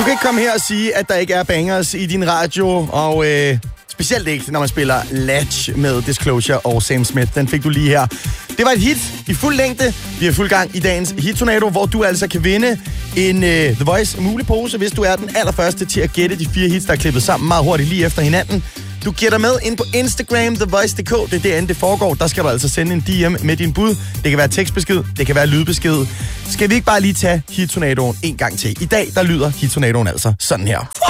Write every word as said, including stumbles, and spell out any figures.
kan ikke komme her og sige, at der ikke er bangers i din radio, og øh, specielt ikke, når man spiller Latch med Disclosure og Sam Smith. Den fik du lige her. Det var et hit i fuld længde. Vi er fuld gang i dagens Hit-tornado, hvor du altså kan vinde en uh, The Voice mulig pose, hvis du er den allerførste til at gætte de fire hits, der er klippet sammen meget hurtigt lige efter hinanden. Du gætter med ind på Instagram, the voice punktum d k. Det er derinde, det foregår. Der skal du altså sende en D M med din bud. Det kan være tekstbesked, det kan være lydbesked. Skal vi ikke bare lige tage Hit-tornadoen en gang til? I dag, der lyder Hit-tornadoen altså sådan her.